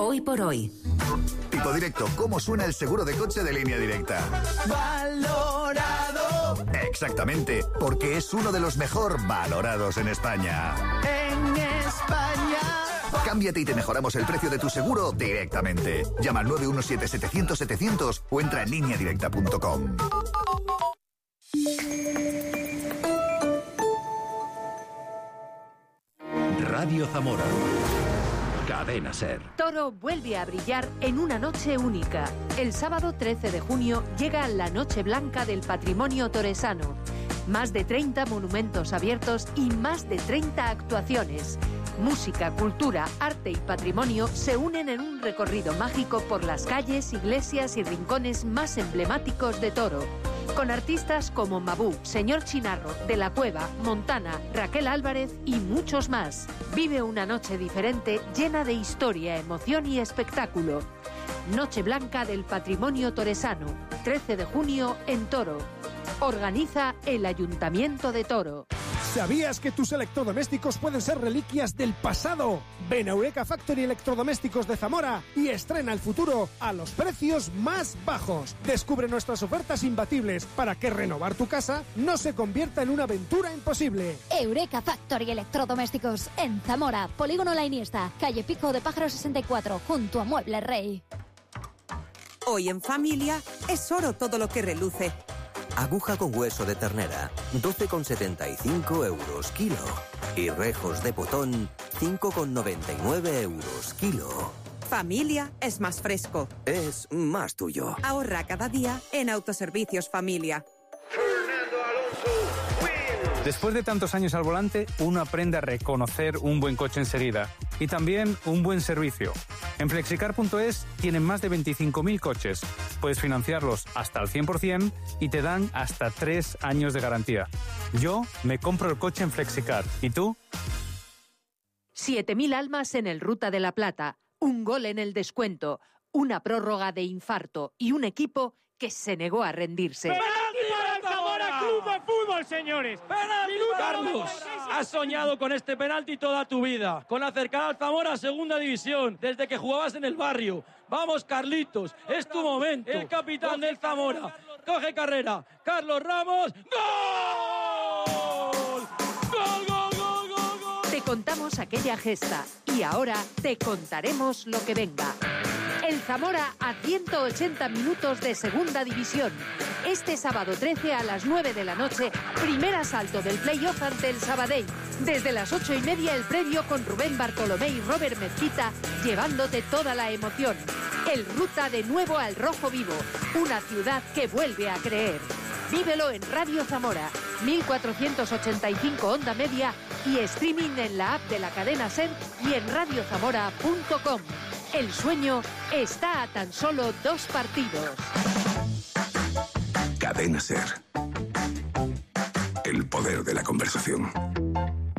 Hoy por hoy. Tipo Directo, ¿cómo suena el seguro de coche de Línea Directa? Valorado. Exactamente, porque es uno de los mejor valorados en España. En España. Cámbiate y te mejoramos el precio de tu seguro directamente. Llama al 917-700-700 o entra en lineadirecta.com. Radio Zamora. Cadena Ser. Toro vuelve a brillar en una noche única. El sábado 13 de junio llega la Noche Blanca del Patrimonio Toresano. Más de 30 monumentos abiertos y más de 30 actuaciones. Música, cultura, arte y patrimonio se unen en un recorrido mágico por las calles, iglesias y rincones más emblemáticos de Toro. Con artistas como Mabú, Señor Chinarro, De la Cueva, Montana, Raquel Álvarez y muchos más. Vive una noche diferente llena de historia, emoción y espectáculo. Noche Blanca del Patrimonio Toresano, 13 de junio en Toro. Organiza el Ayuntamiento de Toro. ¿Sabías que tus electrodomésticos pueden ser reliquias del pasado? Ven a Eureka Factory Electrodomésticos de Zamora y estrena el futuro a los precios más bajos. Descubre nuestras ofertas imbatibles para que renovar tu casa no se convierta en una aventura imposible. Eureka Factory Electrodomésticos en Zamora, Polígono La Iniesta, calle Pico de Pájaro 64, junto a Mueble Rey. Hoy en familia es oro todo lo que reluce. Aguja con hueso de ternera, 12,75 euros kilo. Y rejos de potón, 5,99 euros kilo. Familia es más fresco. Es más tuyo. Ahorra cada día en Autoservicios Familia. Después de tantos años al volante, uno aprende a reconocer un buen coche enseguida. Y también un buen servicio. En Flexicar.es tienen más de 25.000 coches. Puedes financiarlos hasta el 100% y te dan hasta 3 años de garantía. Yo me compro el coche en Flexicar. ¿Y tú? 7.000 almas en el Ruta de la Plata, un gol en el descuento, una prórroga de infarto y un equipo que se negó a rendirse. ¡Penalti para el Zamora Club de Fútbol, señores! ¡Penalti! Carlos, has soñado con este penalti toda tu vida, con acercar al Zamora a segunda división, desde que jugabas en el barrio. Vamos, Carlitos, es tu momento. El capitán del Zamora coge carrera. Carlos Ramos. ¡Gol! ¡Gol, gol, gol, gol, gol! Te contamos aquella gesta y ahora te contaremos lo que venga. El Zamora a 180 minutos de segunda división. Este sábado 13 a las 9 de la noche, primer asalto del play-off ante el Sabadell. Desde las 8:30 el previo con Rubén Bartolomé y Robert Mezquita, llevándote toda la emoción. El Ruta de nuevo al rojo vivo, una ciudad que vuelve a creer. Vívelo en Radio Zamora, 1485 onda media y streaming en la app de la cadena SER y en radiozamora.com. El sueño está a tan solo 2 partidos. Cadena SER. El poder de la conversación.